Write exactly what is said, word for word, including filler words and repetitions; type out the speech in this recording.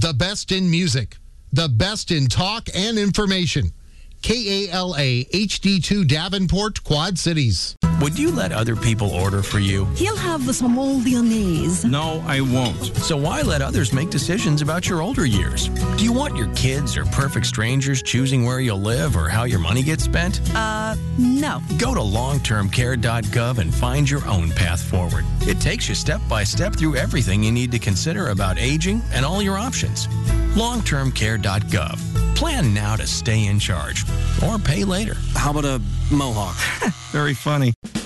The best in music. The best in talk and information. K A L A H D two Davenport, Quad Cities. Would you let other people order for you? He'll have some old lyonnaise. No, I won't. So why let others make decisions about your older years? Do you want your kids or perfect strangers choosing where you'll live or how your money gets spent? Uh, no. Go to long term care dot gov and find your own path forward. It takes you step by step through everything you need to consider about aging and all your options. long term care dot gov. Plan now to stay in charge or pay later. How about a mohawk? Very funny.